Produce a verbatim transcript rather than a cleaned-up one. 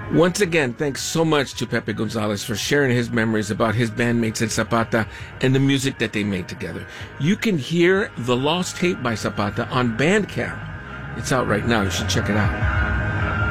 Once again, thanks so much to Pepe Gonzalez for sharing his memories about his bandmates in Zapata and the music that they made together. You can hear the lost tape by Zapata on Bandcamp. It's out right now. You should check it out.